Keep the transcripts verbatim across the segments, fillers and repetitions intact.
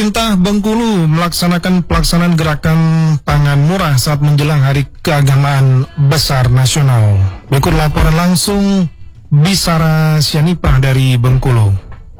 Pemerintah Bengkulu melaksanakan pelaksanaan gerakan pangan murah saat menjelang Hari Keagamaan Besar Nasional. Berikut laporan langsung Bisara Sianipah dari Bengkulu.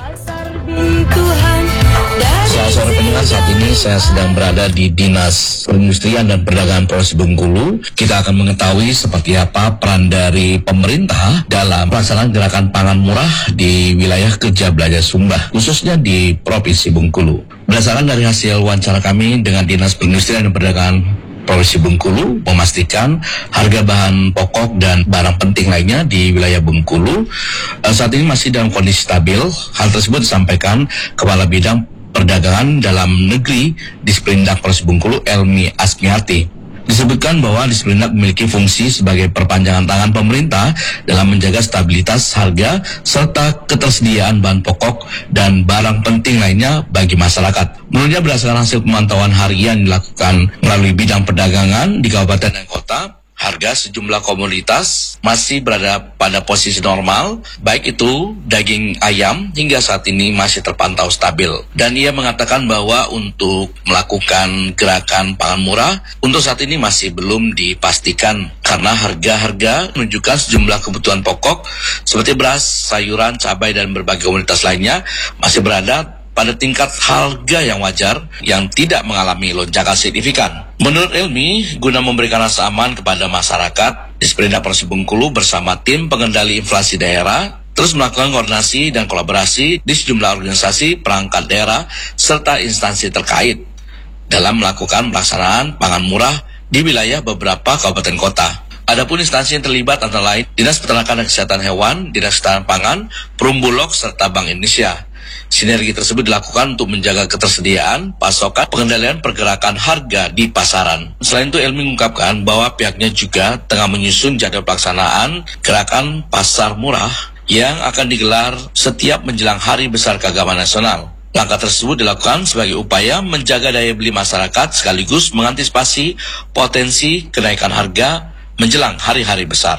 Selamat sore pendengar, saat ini saya sedang berada di Dinas Perindustrian dan Perdagangan Provinsi Bengkulu. Kita akan mengetahui seperti apa peran dari pemerintah dalam pelaksanaan gerakan pangan murah di wilayah kerja belajar Sumba, khususnya di Provinsi Bengkulu. Berdasarkan dari hasil wawancara kami dengan Dinas Perindustrian dan Perdagangan Provinsi Bengkulu memastikan harga bahan pokok dan barang penting lainnya di wilayah Bengkulu uh, saat ini masih dalam kondisi stabil. Hal tersebut disampaikan Kepala Bidang Perdagangan Dalam Negeri Disperindak Provinsi Bengkulu, Elmi Asmiati. Disebutkan bahwa Disperindak memiliki fungsi sebagai perpanjangan tangan pemerintah dalam menjaga stabilitas harga serta ketersediaan bahan pokok dan barang penting lainnya bagi masyarakat. Menurutnya, berdasarkan hasil pemantauan harian dilakukan melalui bidang perdagangan di kabupaten dan kota, harga sejumlah komoditas masih berada pada posisi normal, baik itu daging ayam hingga saat ini masih terpantau stabil. Dan ia mengatakan bahwa untuk melakukan gerakan pangan murah, untuk saat ini masih belum dipastikan karena harga-harga menunjukkan sejumlah kebutuhan pokok seperti beras, sayuran, cabai, dan berbagai komoditas lainnya masih berada pada tingkat harga yang wajar yang tidak mengalami lonjakan signifikan. Menurut Elmi, guna memberikan rasa aman kepada masyarakat, Disperindak Provinsi Bengkulu bersama tim pengendali inflasi daerah terus melakukan koordinasi dan kolaborasi di sejumlah organisasi, perangkat daerah, serta instansi terkait dalam melakukan pelaksanaan pangan murah di wilayah beberapa kabupaten kota. Adapun instansi yang terlibat antara lain Dinas Peternakan dan Kesehatan Hewan, Dinas Ketahanan Pangan, Perumbulok, serta Bank Indonesia. Sinergi tersebut dilakukan untuk menjaga ketersediaan, pasokan, pengendalian pergerakan harga di pasaran. Selain itu, Elmi mengungkapkan bahwa pihaknya juga tengah menyusun jadwal pelaksanaan gerakan pasar murah yang akan digelar setiap menjelang Hari Besar Keagamaan Nasional. Langkah tersebut dilakukan sebagai upaya menjaga daya beli masyarakat sekaligus mengantisipasi potensi kenaikan harga menjelang hari-hari besar.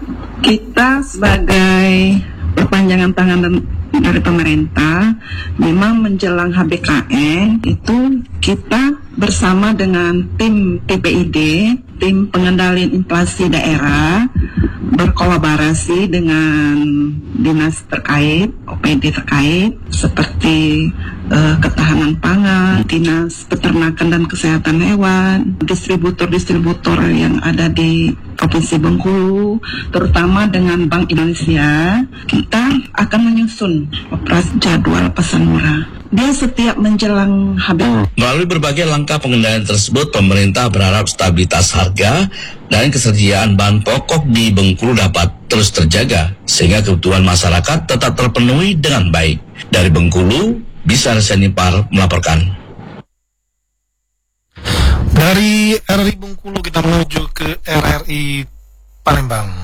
Kita sebagai perpanjangan tangan dan dari pemerintah, memang menjelang H B K N itu kita bersama dengan tim T P I D, tim pengendalian inflasi daerah, berkolaborasi dengan dinas terkait, O P D terkait, seperti uh, ketahanan pangan, Dinas Peternakan dan Kesehatan Hewan, distributor-distributor yang ada di Provinsi Bengkulu, terutama dengan Bank Indonesia. Kita akan menyusun operasi jadwal pesan murah. Dia setiap menjelang habis. Melalui berbagai langkah pengendalian tersebut, pemerintah berharap stabilitas harga dan kesediaan bahan pokok di Bengkulu dapat terus terjaga sehingga kebutuhan masyarakat tetap terpenuhi dengan baik. Dari Bengkulu, Bisara Sianipah melaporkan. Dari R R I Bengkulu kita menuju ke R R I Palembang.